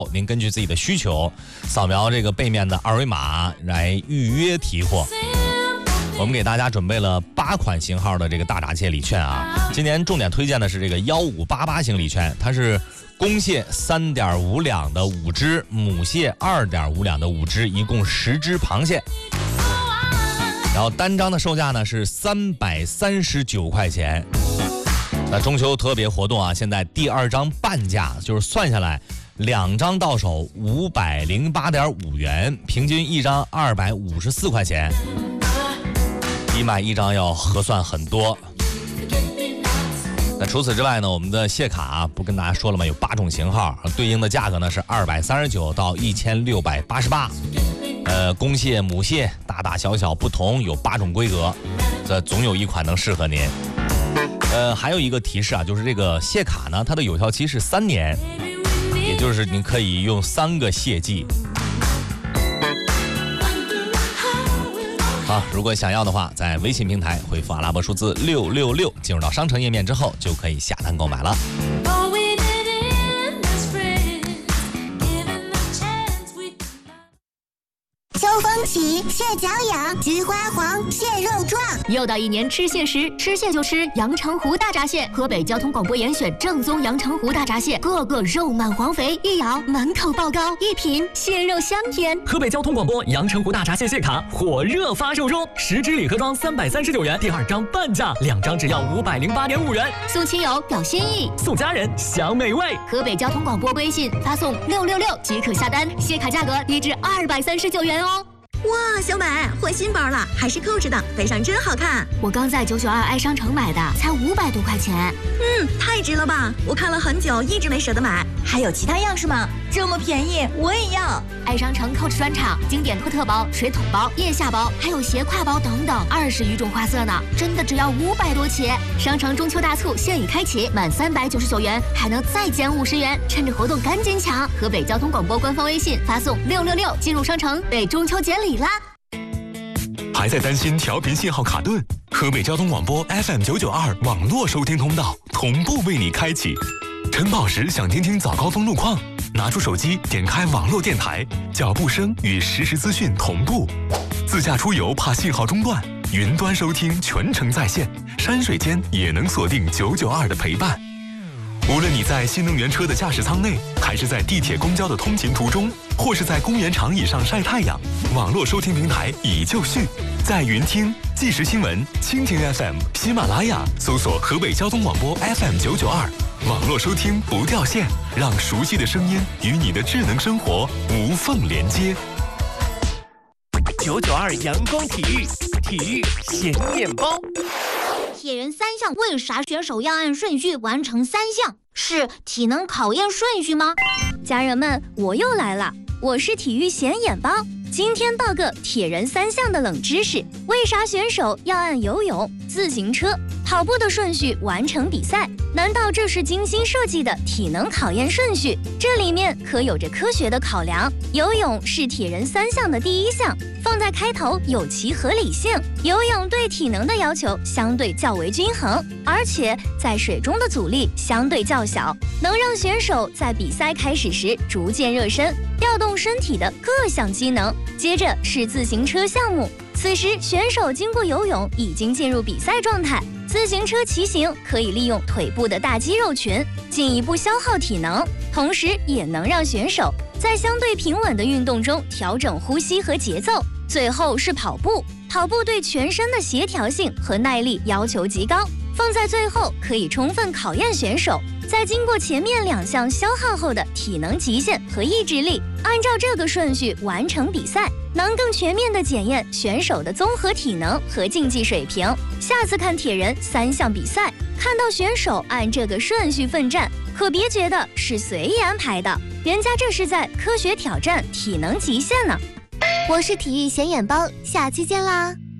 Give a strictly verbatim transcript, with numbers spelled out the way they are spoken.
您根据自己的需求，扫描这个背面的二维码来预约提货。我们给大家准备了八款型号的这个大闸蟹礼券啊，今年重点推荐的是这个幺五八八型礼券，它是公蟹三点五两的五只，母蟹二点五两的五只，一共十只螃蟹。然后单张的售价呢是三百三十九块钱。那中秋特别活动啊，现在第二张半价，就是算下来两张到手五百零八点五元，平均一张二百五十四块钱，比买一张要合算很多。那除此之外呢，我们的蟹卡啊，不跟大家说了吗？有八种型号，对应的价格呢是二百三十九到一千六百八十八。呃，公蟹、母蟹，大大小小不同，有八种规格，这总有一款能适合您。呃，还有一个提示啊，就是这个蟹卡呢，它的有效期是三年，也就是您可以用三个蟹季。好，如果想要的话，在微信平台回复阿拉伯数字六六六，进入到商城页面之后，就可以下单购买了。 秋风起，蟹脚痒，菊花黄，蟹肉壮。 又到一年吃蟹时，吃蟹就吃阳澄湖大闸蟹。河北交通广播严选正宗阳澄湖大闸蟹，个个肉满黄肥，一咬满口爆膏，一品蟹肉香甜。 河北交通广播阳澄湖大闸蟹蟹卡火热发售中，十支礼盒装三百三十九元，第二张半价，两张只要五百零八点五元。 送亲友表心意， 送家人享美味。 河北交通广播微信发送六六六即可下单，蟹卡价格低至二百三十九元哦。 哇，小美换新包了，还是扣着的，背上真好看。 我刚在九九二爱商城买的，才五百多块钱。 嗯，太值了吧！我看了很久，一直没舍得买。还有其他样式吗？这么便宜，我也要。 爱商城 Coach 专场，经典托特包、水桶包、腋下包，还有斜挎包等等，二十余种花色呢，真的只要五百多起。商城中秋大促现已开启，满三百九十九元还能再减五十元，趁着活动赶紧抢！河北交通广播官方微信发送六六六进入商城，为中秋节礼啦！ 还在担心调频信号卡顿？河北交通广播 F M 九九二网络收听通道同步为你开启。晨跑时想听听早高峰路况，拿出手机点开网络电台，脚步声与实时资讯同步。自驾出游怕信号中断，云端收听全程在线，山水间也能锁定九九二的陪伴。无论你在新能源车的驾驶舱内，还是在地铁公交的通勤途中，或是在公园长椅上晒太阳，网络收听平台已就绪，在云听、即时新闻、蜻蜓 F M、喜马拉雅搜索河北交通广播 F M 九九二，网络收听不掉线，让熟悉的声音与你的智能生活无缝连接。 九九二阳光体育，体育显眼包。 铁人三项为啥选手要按顺序完成三项？是体能考验顺序吗？ 家人们，我又来了，我是体育显眼包。今天报个铁人三项的冷知识：为啥选手要按游泳、自行车、跑步的顺序完成比赛？难道这是精心设计的体能考验顺序？这里面可有着科学的考量。游泳是铁人三项的第一项，放在开头有其合理性。游泳对体能的要求相对较为均衡，而且在水中的阻力相对较小，能让选手在比赛开始时逐渐热身，调动身体的各项机能。接着是自行车项目，此时选手经过游泳已经进入比赛状态。自行车骑行可以利用腿部的大肌肉群，进一步消耗体能，同时也能让选手在相对平稳的运动中调整呼吸和节奏。最后是跑步，跑步对全身的协调性和耐力要求极高，放在最后可以充分考验选手在经过前面两项消耗后的体能极限和意志力。按照这个顺序完成比赛，能更全面地检验选手的综合体能和竞技水平。下次看铁人三项比赛，看到选手按这个顺序奋战，可别觉得是随意安排的，人家这是在科学挑战体能极限呢。 我是体育显眼包，下期见啦！